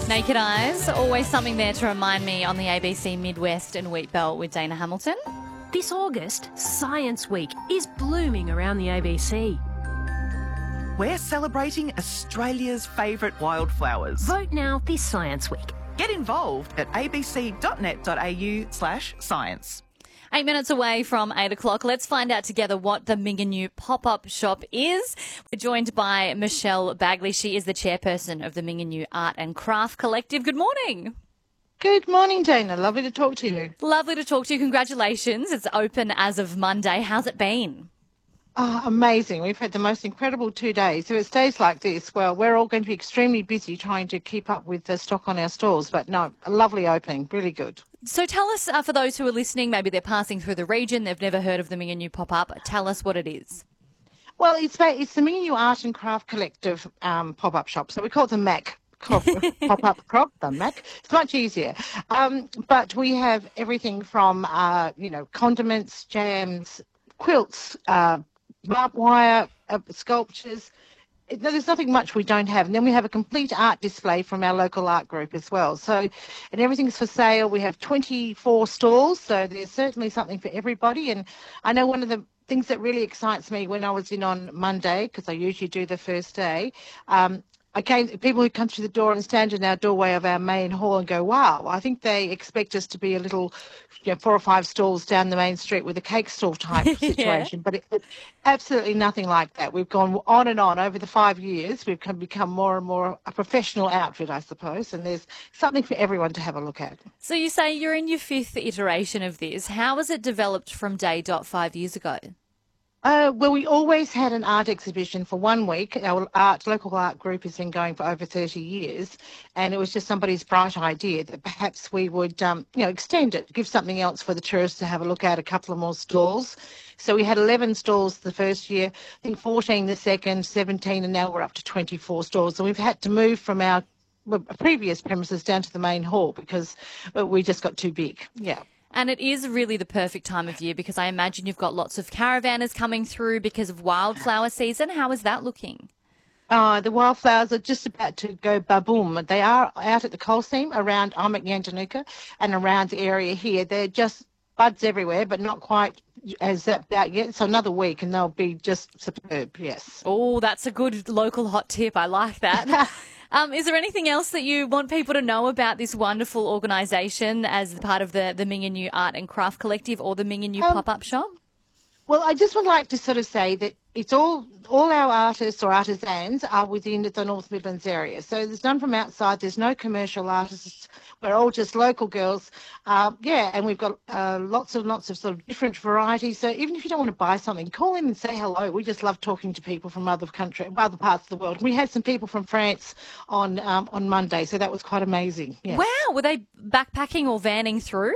Naked Eyes, always something there to remind me on the ABC Midwest and Wheat Belt with Dana Hamilton. This August, Science Week is blooming around the ABC. We're celebrating Australia's favourite wildflowers. Vote now this Science Week. Get involved at abc.net.au/science. 8 minutes away from 8 o'clock. Let's find out together what the Minginoo pop-up shop is. We're joined by Michelle Bagley. She is the chairperson of the Minginoo Art and Craft Collective. Good morning. Good morning, Dana. Lovely to talk to you. Lovely to talk to you. Congratulations. It's open as of Monday. How's it been? Oh, amazing. We've had the most incredible 2 days. So it stays like this. Well, we're all going to be extremely busy trying to keep up with the stock on our stores. But no, a lovely opening. Really good. So tell us, for those who are listening, maybe they're passing through the region, they've never heard of the Minginoo pop-up. Tell us what it is. Well, it's the Minginoo Art and Craft Collective pop-up shop. So we call it the MAC. Pop-up crop, the MAC. It's much easier. But we have everything from, condiments, jams, quilts, barbed wire, sculptures. There's nothing much we don't have. And then we have a complete art display from our local art group as well. So, and everything's for sale. We have 24 stalls, so there's certainly something for everybody. And I know one of the things that really excites me when I was in on Monday, because I usually do the first day, people who come through the door and stand in our doorway of our main hall and go, wow, I think they expect us to be a little, 4 or 5 stalls down the main street with a cake stall type situation. But it's absolutely nothing like that. We've gone on and on over the 5 years. We've become more and more a professional outfit, I suppose, and there's something for everyone to have a look at. So you say you're in your 5th iteration of this. How was it developed from day dot 5 years ago? Well, we always had an art exhibition for 1 week. Our local art group has been going for over 30 years, and it was just somebody's bright idea that perhaps we would, extend it, give something else for the tourists to have a look at, a couple of more stalls. So we had 11 stalls the first year, I think 14 the second, 17, and now we're up to 24 stalls. And we've had to move from our previous premises down to the main hall because we just got too big. Yeah. And it is really the perfect time of year because I imagine you've got lots of caravanners coming through because of wildflower season. How is that looking? The wildflowers are just about to go ba-boom. They are out at the coal seam around Yantanuka and around the area here. They're just buds everywhere, but not quite as zapped out yet. So another week and they'll be just superb, yes. Oh, that's a good local hot tip. I like that. Is there anything else that you want people to know about this wonderful organisation as part of the Minginoo Art and Craft Collective or the Minginoo Pop-Up Shop? Well, I just would like to sort of say that it's all our artists or artisans are within the North Midlands area. So there's none from outside. There's no commercial artists. We're all just local girls. And we've got lots of sort of different varieties. So even if you don't want to buy something, call in and say hello. We just love talking to people from other parts of the world. We had some people from France on Monday, so that was quite amazing. Yes. Wow, were they backpacking or vanning through?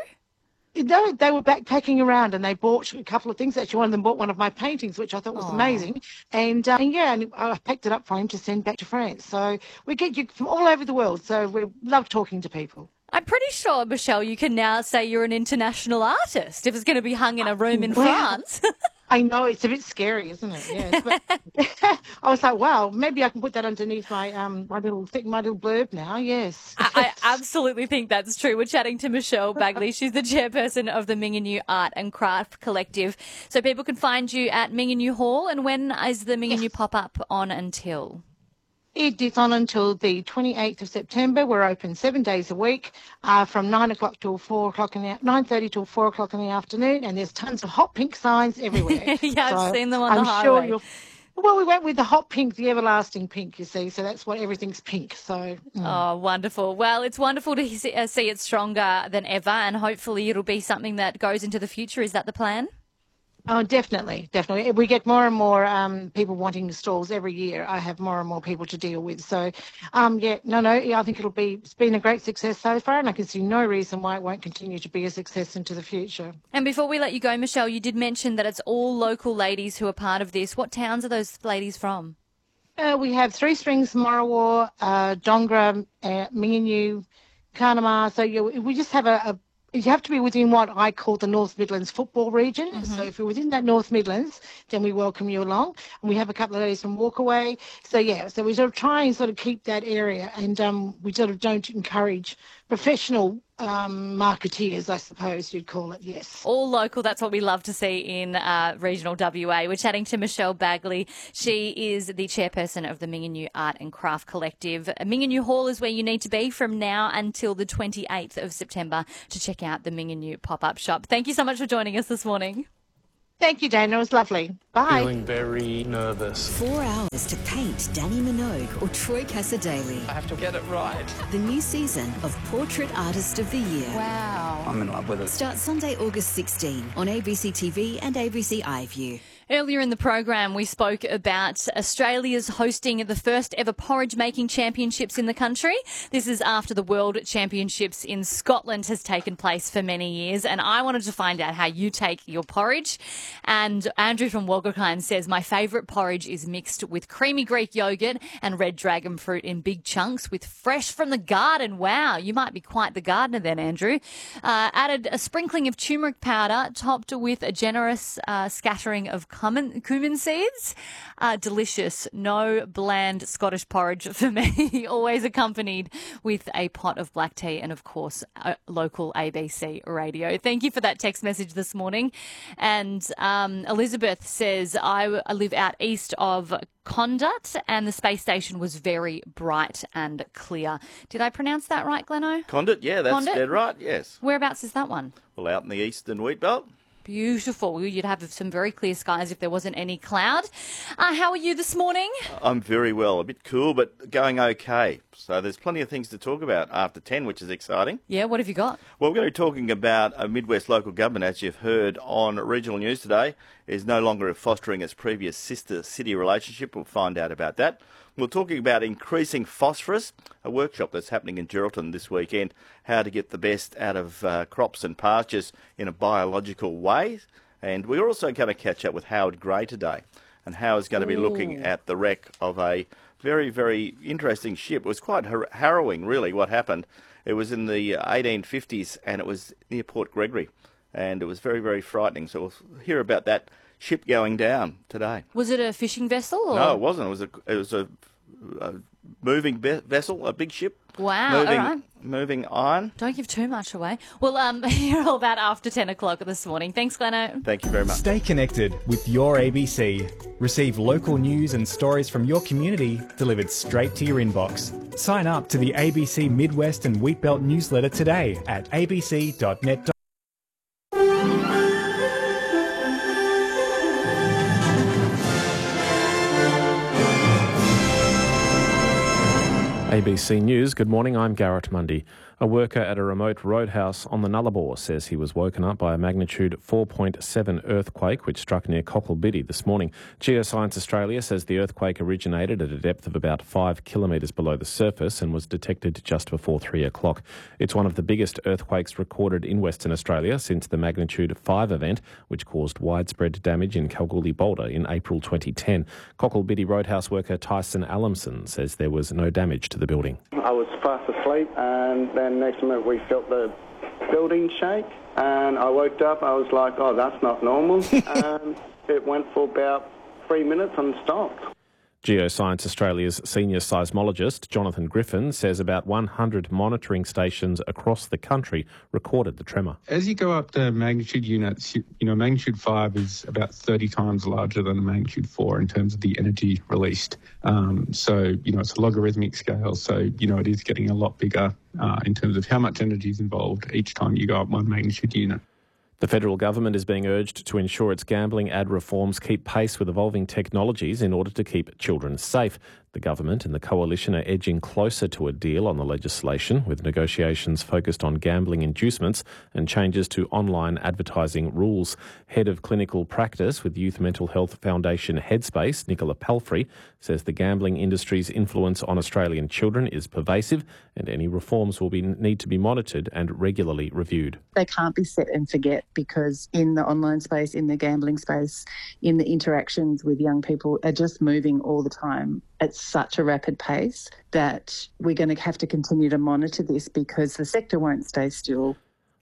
No, they were backpacking around and they bought a couple of things. Actually, one of them bought one of my paintings, which I thought was amazing. And I packed it up for him to send back to France. So we get you from all over the world. So we love talking to people. I'm pretty sure, Michelle, you can now say you're an international artist if it's going to be hung in a room in France. I know, it's a bit scary, isn't it? Yes. But I was like, wow, maybe I can put that underneath my my little blurb now. Yes. I absolutely think that's true. We're chatting to Michelle Bagley. She's the chairperson of the Minginoo Art and Craft Collective. So people can find you at Minginoo Hall. And when is the Minginoo pop-up on until? It is on until the 28th of September. We're open 7 days a week from 9 o'clock till 4 o'clock 9:30 till 4 o'clock in the afternoon, and there's tons of hot pink signs everywhere. I've seen them on the highway. Well, we went with the hot pink, the everlasting pink, you see, so that's what everything's pink. So. Oh, wonderful. Well, it's wonderful to see it stronger than ever, and hopefully it'll be something that goes into the future. Is that the plan? Oh, definitely. We get more and more people wanting stalls every year. I have more and more people to deal with. So, I think it's been a great success so far, and I can see no reason why it won't continue to be a success into the future. And before we let you go, Michelle, you did mention that it's all local ladies who are part of this. What towns are those ladies from? We have Three Springs, Morawar, Dongra, Minginoo, Carnamah. So we just have a you have to be within what I call the North Midlands football region. So if you're within that North Midlands, then we welcome you along. And we have a couple of days from Walkaway. So we sort of try and sort of keep that area, and we sort of don't encourage professional marketeers, I suppose you'd call it, yes. All local, that's what we love to see in regional WA. We're chatting to Michelle Bagley. She is the chairperson of the Minginoo Art and Craft Collective. Minginoo Hall is where you need to be from now until the 28th of September to check out the Minginoo pop-up shop. Thank you so much for joining us this morning. Thank you, Dana. It was lovely. Bye. Feeling very nervous. 4 hours to paint Danny Minogue or Troy Casadei. I have to get it right. The new season of Portrait Artist of the Year. Wow. I'm in love with it. Starts Sunday, August 16 on ABC TV and ABC iView. Earlier in the program, we spoke about Australia's hosting the first ever porridge making championships in the country. This is after the World Championships in Scotland has taken place for many years. And I wanted to find out how you take your porridge. And Andrew from Walgorkine says, my favourite porridge is mixed with creamy Greek yogurt and red dragon fruit in big chunks with fresh from the garden. Wow, you might be quite the gardener then, Andrew. Added a sprinkling of turmeric powder, topped with a generous scattering of cumin seeds. Delicious. No bland Scottish porridge for me. Always accompanied with a pot of black tea and, of course, a local ABC radio. Thank you for that text message this morning. And Elizabeth says, I live out east of Conduit and the space station was very bright and clear. Did I pronounce that right, Gleno? Conduit, yeah, that's Conduit? dead right, yes. Whereabouts is that one? Well, out in the eastern wheat belt. Beautiful. You'd have some very clear skies if there wasn't any cloud. How are you this morning? I'm very well. A bit cool, but going okay. So there's plenty of things to talk about after 10, which is exciting. Yeah, what have you got? Well, we're going to be talking about a Midwest local government, as you've heard on regional news today, is no longer fostering its previous sister city relationship. We'll find out about that. We're talking about increasing phosphorus, a workshop that's happening in Geraldton this weekend, how to get the best out of crops and pastures in a biological way. And we're also going to catch up with Howard Gray today. And Howard's going to be looking at the wreck of a very, very interesting ship. It was quite harrowing, really, what happened. It was in the 1850s and it was near Port Gregory. And it was very, very frightening. So we'll hear about that ship going down today. Was it a fishing vessel? Or? No, it wasn't. It was a moving vessel, a big ship. Wow, moving, all right. Moving iron. Don't give too much away. We'll hear all that after 10 o'clock this morning. Thanks, Gleno. Thank you very much. Stay connected with your ABC. Receive local news and stories from your community delivered straight to your inbox. Sign up to the ABC Midwest and Wheatbelt newsletter today at abc.net. ABC News, good morning, I'm Garrett Mundy. A worker at a remote roadhouse on the Nullarbor says he was woken up by a magnitude 4.7 earthquake which struck near Cocklebiddy this morning. Geoscience Australia says the earthquake originated at a depth of about 5 kilometres below the surface and was detected just before 3 o'clock. It's one of the biggest earthquakes recorded in Western Australia since the magnitude 5 event which caused widespread damage in Kalgoorlie Boulder in April 2010. Cocklebiddy roadhouse worker Tyson Allamson says there was no damage to the building. I was fast asleep and then next minute we felt the building shake and I woke up. I was like, oh, that's not normal. And it went for about 3 minutes and stopped. Geoscience Australia's senior seismologist Jonathan Griffin says about 100 monitoring stations across the country recorded the tremor. As you go up the magnitude units, magnitude 5 is about 30 times larger than a magnitude 4 in terms of the energy released. So it's a logarithmic scale. So, it is getting a lot bigger in terms of how much energy is involved each time you go up one magnitude unit. The federal government is being urged to ensure its gambling ad reforms keep pace with evolving technologies in order to keep children safe. The government and the coalition are edging closer to a deal on the legislation, with negotiations focused on gambling inducements and changes to online advertising rules. Head of clinical practice with Youth Mental Health Foundation Headspace, Nicola Palfrey, says the gambling industry's influence on Australian children is pervasive and any reforms will need to be monitored and regularly reviewed. They can't be set and forget because in the online space, in the gambling space, in the interactions with young people are just moving all the time at such a rapid pace that we're going to have to continue to monitor this because the sector won't stay still.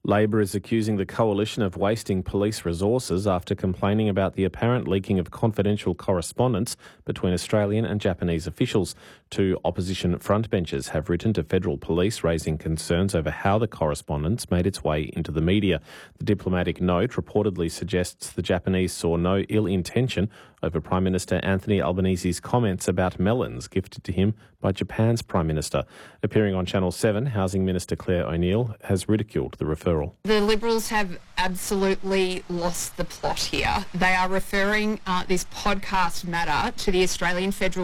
Labor is accusing the coalition of wasting police resources after complaining about the apparent leaking of confidential correspondence between Australian and Japanese officials. Two opposition frontbenchers have written to federal police raising concerns over how the correspondence made its way into the media. The diplomatic note reportedly suggests the Japanese saw no ill intention over Prime Minister Anthony Albanese's comments about melons gifted to him by Japan's Prime Minister. Appearing on Channel 7, Housing Minister Claire O'Neill has ridiculed the referral. The Liberals have absolutely lost the plot here. They are referring this podcast matter to the Australian Federal